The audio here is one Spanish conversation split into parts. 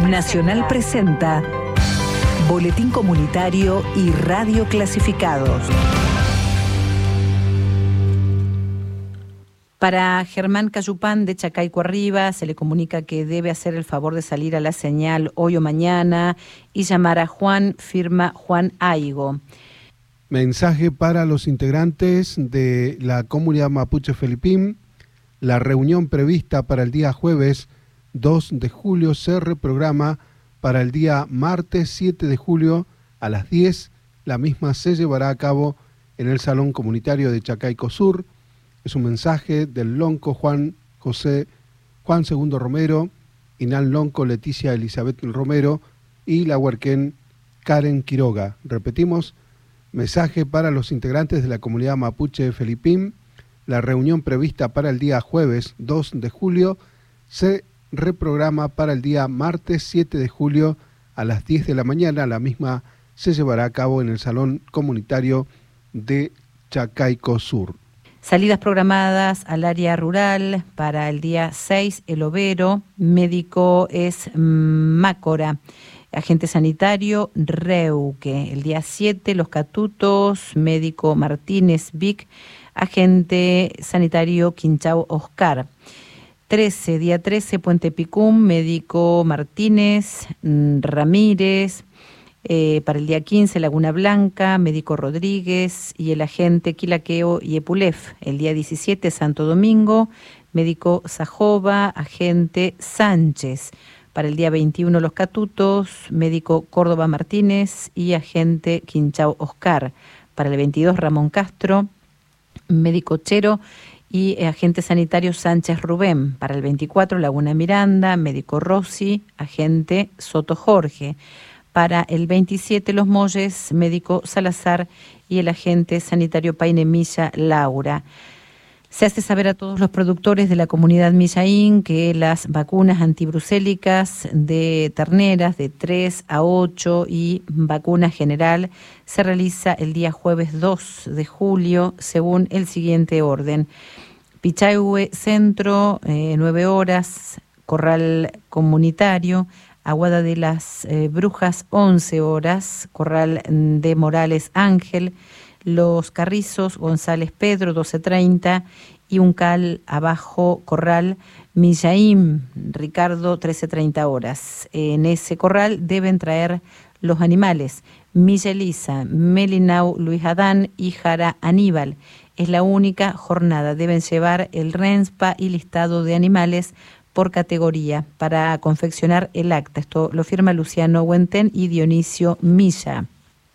Nacional presenta Boletín Comunitario y Radio Clasificados. Para Germán Cayupán de Chacaico Arriba se le comunica que debe hacer el favor de salir a la señal hoy o mañana y llamar a Juan, firma Juan Aigo. Mensaje para los integrantes de la comunidad mapuche Felipim. La reunión prevista para el día jueves 2 de julio se reprograma para el día martes 7 de julio a las 10. La misma se llevará a cabo en el Salón Comunitario de Chacaico Sur. Es un mensaje del Lonco Juan II Romero, Inal Lonco Leticia Elizabeth Romero y la huarquén Karen Quiroga. Repetimos, mensaje para los integrantes de la comunidad mapuche Felipim. La reunión prevista para el día jueves 2 de julio se reprograma para el día martes 7 de julio a las 10 de la mañana. La misma se llevará a cabo en el Salón Comunitario de Chacaico Sur. Salidas programadas al área rural para el día 6, El Overo, médico es Mácora, agente sanitario Reuque. El día 7, Los Catutos, médico Martínez Vic, agente sanitario Quinchao Oscar. Día 13, Puente Picún, médico Martínez Ramírez. Para el día 15, Laguna Blanca, médico Rodríguez y el agente Quilaqueo y Epulef. El día 17, Santo Domingo, médico Sajova, agente Sánchez. Para el día 21, Los Catutos, médico Córdoba Martínez y agente Quinchao Oscar. Para el 22, Ramón Castro, médico Chero y agente sanitario Sánchez Rubén. Para el 24, Laguna Miranda, médico Rossi, agente Soto Jorge. Para el 27, Los Molles, médico Salazar y el agente sanitario Paine Milla Laura. Se hace saber a todos los productores de la comunidad Millaín que las vacunas antibrucélicas de terneras de 3 a 8 y vacuna general se realiza el día jueves 2 de julio según el siguiente orden. Pichahue Centro, 9 horas, Corral Comunitario, Aguada de las Brujas, 11 horas, Corral de Morales Ángel, Los Carrizos, González Pedro, 12:30, y Uncal Abajo, Corral Millaín, Ricardo, 13:30 horas. En ese corral deben traer los animales, Milla Elisa, Melinau Luis Adán y Jara Aníbal. Es la única jornada. Deben llevar el RENSPA y listado de animales por categoría para confeccionar el acta. Esto lo firma Luciano Huenten y Dionisio Milla.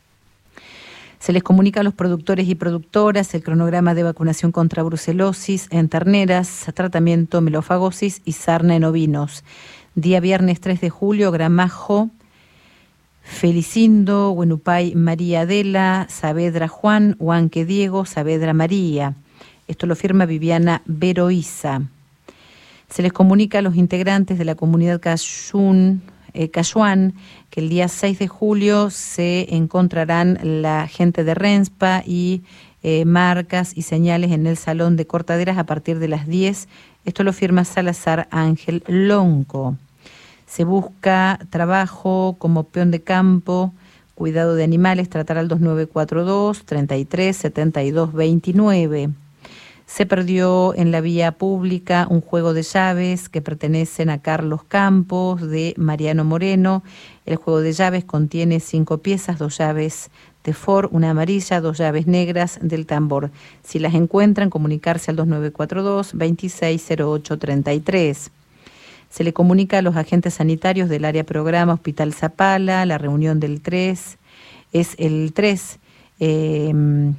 Se les comunica a los productores y productoras el cronograma de vacunación contra brucelosis en terneras, tratamiento melofagosis y sarna en ovinos. Día viernes 3 de julio, Gramajo, Felicindo, Huenupay María Adela, Saavedra Juan, Huanque Diego, Saavedra María. Esto lo firma Viviana Veroiza. Se les comunica a los integrantes de la comunidad Cayuán que el día 6 de julio se encontrarán la gente de RENSPA y marcas y señales en el Salón de Cortaderas a partir de las 10. Esto lo firma Salazar Ángel Lonco. Se busca trabajo como peón de campo, cuidado de animales, tratar al 2942 33 72 29. Se perdió en la vía pública un juego de llaves que pertenecen a Carlos Campos, de Mariano Moreno. El juego de llaves contiene 5 piezas, 2 llaves de Ford, una amarilla, 2 llaves negras del tambor. Si las encuentran, comunicarse al 2942 2608 33. Se le comunica a los agentes sanitarios del área programa Hospital Zapala. La reunión del 3 es el 3 en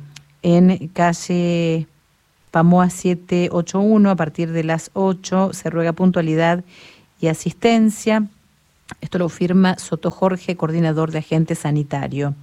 calle Pamoa 781, a partir de las 8 se ruega puntualidad y asistencia. Esto lo firma Soto Jorge, coordinador de agente sanitario.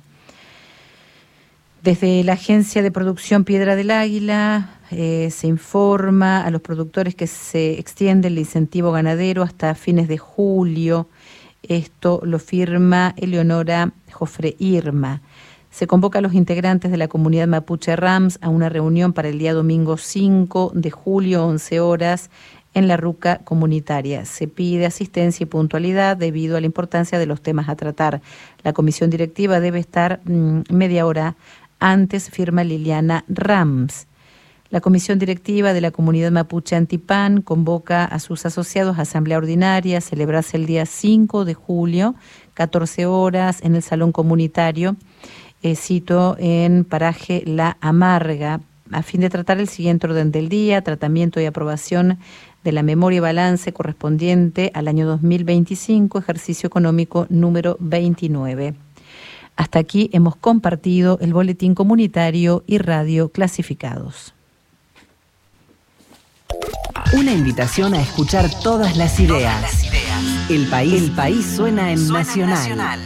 Desde la agencia de producción Piedra del Águila se informa a los productores que se extiende el incentivo ganadero hasta fines de julio. Esto lo firma Eleonora Jofre Irma. Se convoca a los integrantes de la comunidad mapuche Rams a una reunión para el día domingo 5 de julio, 11 horas, en la ruca comunitaria. Se pide asistencia y puntualidad debido a la importancia de los temas a tratar. La comisión directiva debe estar media hora antes, firma Liliana Rams. La comisión directiva de la comunidad mapuche Antipán convoca a sus asociados a asamblea ordinaria a celebrarse el día 5 de julio, 14 horas, en el salón comunitario, cito en paraje La Amarga, a fin de tratar el siguiente orden del día: tratamiento y aprobación de la memoria y balance correspondiente al año 2025, ejercicio económico número 29. Hasta aquí hemos compartido el boletín comunitario y radio clasificados. Una invitación a escuchar todas las ideas. El país suena en Nacional.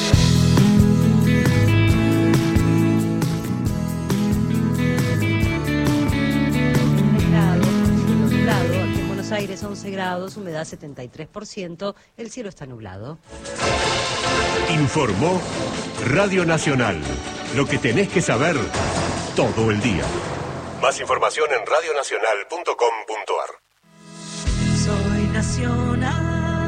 Aquí en Buenos Aires 11 grados, humedad 73%, el cielo está nublado. Informó Radio Nacional. Lo que tenés que saber todo el día. Más información en radionacional.com.ar. Soy nacional.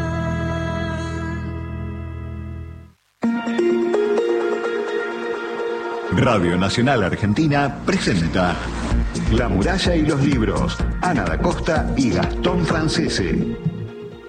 Radio Nacional Argentina presenta La muralla y los libros, Ana da Costa y Gastón Francese.